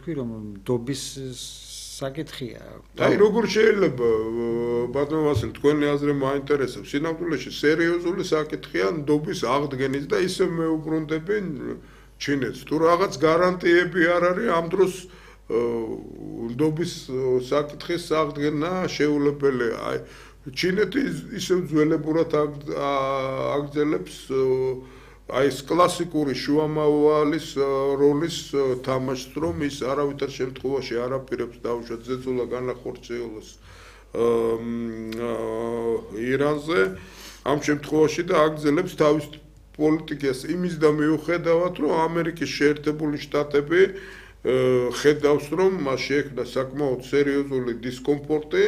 თქვი რომ დობის საკითხია. აი როგორ შეიძლება ბატონო ვასილ თქვენი აზრი მაინტერესებს. სინამდვილეში სერიოზული საკითხია დობის აღდგენის და ისე მეუბრუნდები ჩინეთს. თუ რაღაც გარანტიები არ არის ამ დროს დობის საკითხის აღდგენა შეუძლებელია. აი ჩინეთი ისევ ძველებურად აგრძელებს აი ეს კლასიკური შუამავლის როლის თამაშს, რომ ის არავითარ შემთხვევაში არ აპირებს დაუშვათ ზეწოლა განახორციელოს ირანზე ამ შემთხვევაში და აგრძელებს თავის პოლიტიკას იმის და მიუხედავად, რომ ამერიკის შეერთებული შტატები ხედავს, რომ მას შეექმნა საკმაოდ სერიოზული დისკომფორტი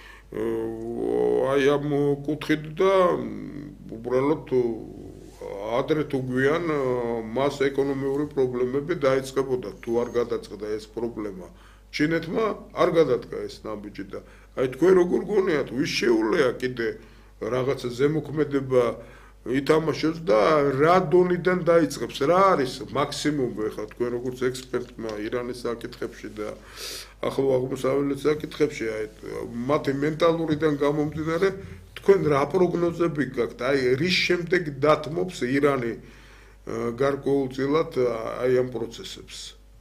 აი ამ კუთხით და უბრალოდ ადრე თუ გვიან მას ეკონომიური პრობლემები დაიწყებოდა თუ არ გადაწყდა ეს პრობლემა ჩინეთმა არ გადადგა ეს ნაბიჯი და აი თქვენ როგორ გონიათ ვის შეუძლია კიდე რაღაცა ზემოქმედება ითამაშოს და რა დონიდან დაიწყებს რა არის მაქსიმუმი ხა თქვენ როგორც ექსპერტმა ირანის საკითხებში და ახლო აღმოსავლეთის საკითხებში აი მათი მენტალურიდან გამომდინარე თქვენ რა პროგნოზები გაქვთ აი რის შემდეგ დათმობს ირანი გარკვეულწილად აი ამ პროცესებს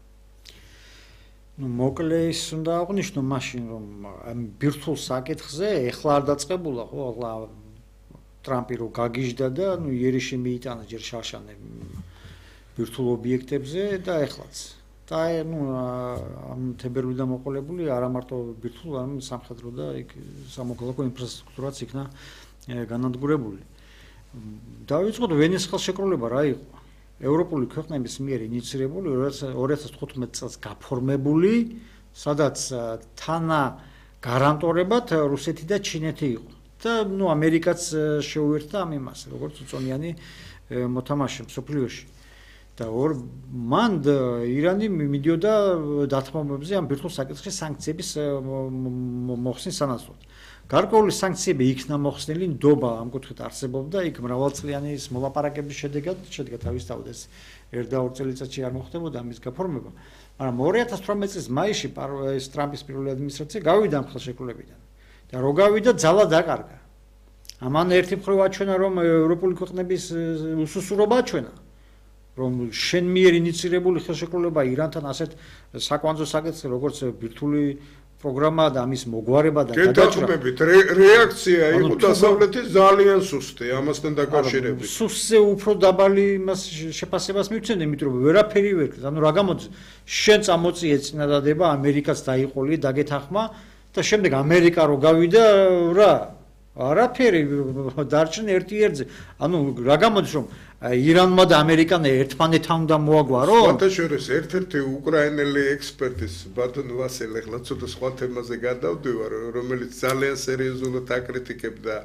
ნუ მოკლე ის უნდა აღნიშნო მაშინ რომ ამ ბირთვულ საკითხზე ეხლა არ დაწყებულა ხო ახლა ტრამპი რო გაგიჟდა და ნუ იერიში მიიტანა ჯერ შაშანე ბირთვულ ობიექტებზე და ეხლაც და ნუ ამ თებერვლიდან მოყოლებული არა მარტო ბირთვულ არამედ სამხედრო და იქ სამოქალაქო ინფრასტრუქტურაც იქნა განადგურებული. დავიწყოთ ვენის ხელშეკრულება რა იყო? ევროპული ქვეყნების მიერ ინიცირებული 2015 წელს გაფორმებული, სადაც თანა გარანტორებად რუსეთი და ჩინეთი იყო. და ნუ ამერიკაც შეუერთდა ამ იმას, როგორც უწონიანი მოთამაშე მსოფლიოში. და მან ირანი მიდიოდა დათმობებზე ამ ბირთვულ საკითხში სანქციების მოხსნის სანაცვლოდ. გარკვეული სანქციები იქნა მოხსნილი, ნდობა ამ კუთხით არსებობდა, იქ მრავალწლიანი მოლაპარაკების შედეგად შედგა თავისთავად ეს 1-2 წელიწადში არ მოხდებოდა ამის გაფორმება. მაგრამ 2018 წლის მაისში ეს ტრამპის პირველი ადმინისტრაცია გავიდა ამ ხელშეკრულებიდან. და რო გავიდა ძალა დაკარგა. ამან ერთი მხრივ აჩვენა რომ ევროპული ქვეყნების უსუსურობა აჩვენა. რომ შენ მიერ ინიცირებული ხელშეკრულება ირანთან ასეთ საკვანძო საკითხზე როგორც ბირთვული პროგრამა და ამის მოგვარება და გადაჭრა რეაქცია იყო დასავლეთის ძალიან სუსტი ამასთან დაკავშირებით. სუსტზე უფრო დაბალი იმას შეფასებას მივცემ, იმიტომ რომ ვერაფერი ვერ ქს. ანუ რა გამოდის შენ წამოწიე წინადადება ამერიკაც დაიყოლი დაგეთახმა და შემდეგ ამერიკა რო გავიდა რა არაფერი დარჩენ ერთი ერთზე. ანუ რა გამოდის რომ ირანმა და ამერიკამ ერთმანეთთან უნდა მოაგვარო? შეთაშორის ერთ-ერთი უკრაინელი ექსპერტის ბატონ ვასილ ახლა ცოტა სხვა თემაზე გადავდივარ, რომელიც ძალიან სერიოზულად აკრიტიკებდა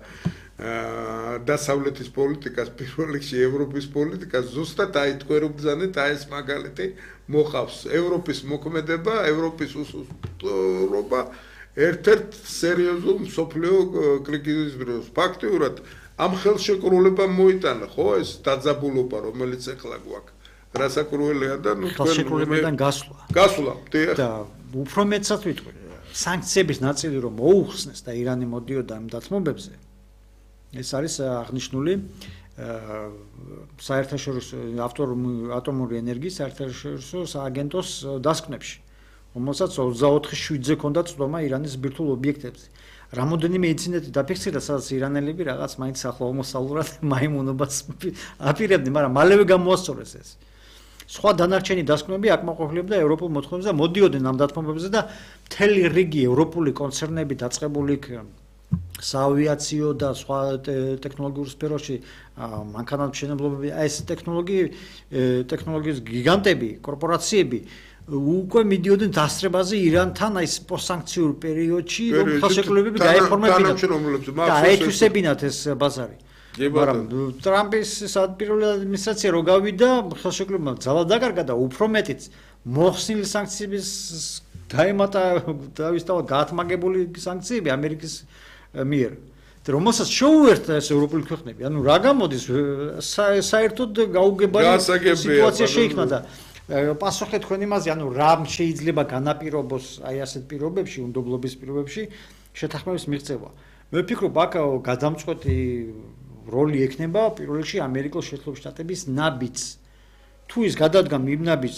დასავლეთის პოლიტიკას, პირველ რიგში ევროპის პოლიტიკას, ზუსტად აი თქვენ რო ბრძანეთ აი ეს მაგალითი მოყავს. ევროპის მოქმედება, ევროპის უსუსტრობა ერთ-ერთ სერიოზულ მსოფლიო კრიზისის დროს. ფაქტიურად ამ ხელშეკრულებამ მოიტანა ხო ეს დაძაბულობა რომელიც ეხლა გვაქვს. რასაკურველია და ნუ ხელშეკრულებიდან გასვლა. და უფრო მეტსაც ვიტყვი, სანქციების ნაწილი რომ მოუხსნეს და ირანი მოდიოდა ამ დათმობებზე. ეს არის აღნიშნული საერთაშორისო ატომური ენერგიის საერთაშორისო სააგენტოს დასკვნებში. რომელსაც 24/7-ზე ჰქონდა წვდომა ირანის ბირთვულ ობიექტებზე. რამოდენიმე ინციდენტი დაფიქსირდა, სადაც ირანელები რაღაც მაინც ახლა ომოსალურად მაიმუნობას აპირებდნენ, მაგრამ მალევე გამოასწორეს ეს. სხვა დანარჩენი დასკვნები აკმაყოფილებდა ევროპულ მოთხოვნებს და მოდიოდნენ ამ დათმობებზე და მთელი რიგი ევროპული კონცერნები დაწყებული იქ საავიაციო და სხვა ტექნოლოგიურ სფეროში მანქანათმშენებლობები, ეს ტექნოლოგიის გიგანტები, კორპორაციები უკვე მიდიოდნენ დასწრებაზე ირანთან აი პოსტსანქციურ პერიოდში, რომ ხელშეკრულებები გაეფორმებინათ და აეთვისებინათ ეს ბაზარი. მაგრამ ტრამპის პირველი ადმინისტრაცია რო გავიდა, ხელშეკრულება ძალა დაკარგა და უფრო მეტიც მოხსნილი სანქციების დაემატა თავისთავად გაათმაგებული სანქციები ამერიკის მიერ. რომელსაც შეუერთდა ეს ევროპული ქვეყნები. ანუ რა გამოდის საერთოდ გაუგებარი სიტუაცია შეიქმნა და პასუხი თქვენ იმაზე, ანუ რა შეიძლება განაპირობოს აი ასეთ პირობებში, უნდობლობის პირობებში შეთანხმების მიღწევა. მე ვფიქრობ, აქ გადამწყვეტი როლი ექნება პირველ რიგში ამერიკულ შეერთებულ შტატების ნაბიჯს. თუ ის გადადგა იმ ნაბიჯს